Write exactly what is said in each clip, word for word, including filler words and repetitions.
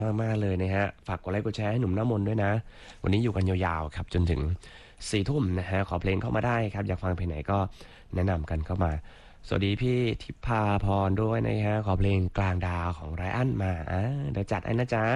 มากๆเลยนะฮะฝากกดไลค์กดแชร์ให้หนุ่มหน้ามนต์ด้วยนะวันนี้อยู่กันยาวๆครับจนถึงสี่ทุ่มนะฮะขอเพลงเข้ามาได้ครับอยากฟังเพลงไหนก็แนะนำกันเข้ามาสวัสดีพี่ทิพาพรด้วยนะฮะขอเพลงกลางดาวของไรอันมาอ่าเดี๋ยวจัดให้นะจ๊ะ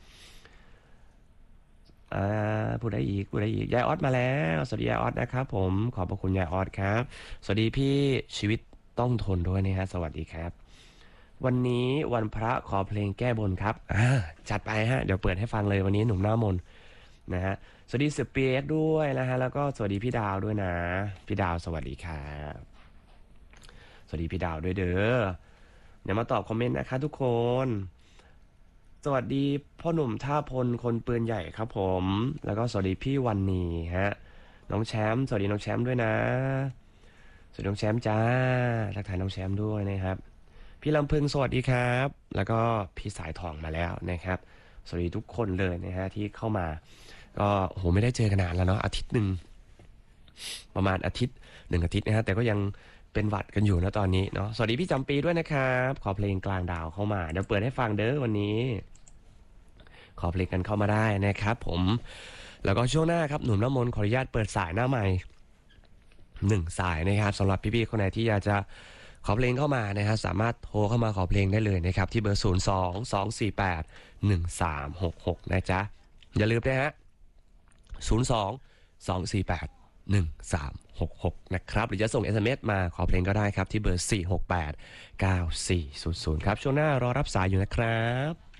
อ่าพูดได้อีกพูดได้อีกยายออสมาแล้วสวัสดียายออสนะครับผมขอบพระคุณยายออสครับสวัสดีพี่ชีวิตต้องทนด้วยนะฮะสวัสดีครับ วันนี้วันพระขอเพลงแก้บนครับอ่าจัดไปฮะเดี๋ยวเปิดให้ฟังเลยวันนี้หนุ่มหน้ามนต์นะฮะสวัสดีเสือเปียกด้วยนะฮะแล้วก็สวัสดีพี่ดาวด้วยนะพี่ดาวสวัสดีครับสวัสดีพี่ดาวด้วยเด้อเดี๋ยวมาตอบคอมเมนต์นะคะทุกคนสวัสดีพ่อหนุ่มท่าพลคนปืนใหญ่ครับผมแล้วก็สวัสดีพี่วันนีฮะน้องแชมป์สวัสดีน้องแชมป์ด้วยนะสวัสดีน้องแชมป์จ้าทักทายน้องแชมป์ด้วยนะครับ พี่ลำพึงสวัสดีครับแล้วก็พี่สายทองมาแล้วนะครับสวัสดีทุกคนเลยนะฮะที่เข้ามาก็โอ้โหไม่ได้เจอกันนานแล้วเนาะอาทิตย์หนึ่งประมาณอาทิตย์หนึ่งอาทิตย์นะฮะแต่ก็ยังเป็นหวัดกันอยู่นะตอนนี้เนาะสวัสดีพี่จำปีด้วยนะครับขอเพลงกลางดาวเข้ามาเดี๋ยวเปิดให้ฟังเด้อวันนี้ขอเพลงกันเข้ามาได้นะครับผมแล้วก็ช่วงหน้าครับหนุ่มน้ำมนต์ขออนุญาตเปิดสายหน้าใหม่หนึ่งสายนะครับสำหรับพี่ๆคนไหนที่อยากจะขอเพลงเข้ามานะครับสามารถโทรเข้ามาขอเพลงได้เลยนะครับที่เบอร์ศูนย์สองสองสี่แปดหนึ่งสามหกหกนะจ๊ะอย่าลืมนะฮะศูนย์สองสองสี่แปดหนึ่งสามหกหกนะครับหรือจะส่ง เอส เอ็ม เอส มาขอเพลงก็ได้ครับที่เบอร์สี่หกแปดเก้าสี่ศูนย์ศูนย์ครับช่วงหน้ารอรับสายอยู่นะครับ